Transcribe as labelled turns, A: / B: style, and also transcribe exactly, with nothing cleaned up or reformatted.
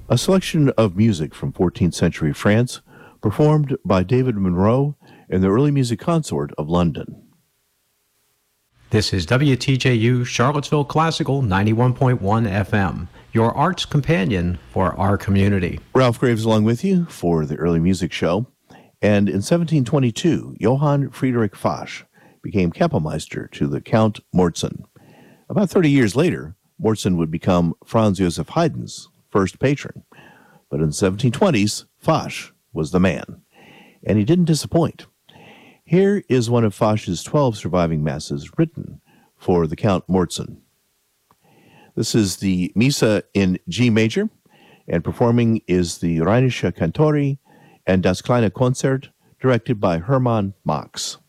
A: A selection of music from fourteenth century France, performed by David Monroe and the Early Music Consort of London.
B: This is W T J U Charlottesville Classical ninety-one point one F M, your arts companion for our community.
A: Ralph Graves along with you for the Early Music Show. And in seventeen twenty-two, Johann Friedrich Fasch became Kapellmeister to the Count Mortzen. About thirty years later, Mortzen would become Franz Joseph Haydn's first patron. But in the seventeen twenties, Fasch was the man. And he didn't disappoint. Here is one of Fasch's twelve surviving masses written for the Count Mortzen. This is the Missa in G major, and performing is the Rheinische Kantori and Das kleine Konzert, directed by Hermann Max.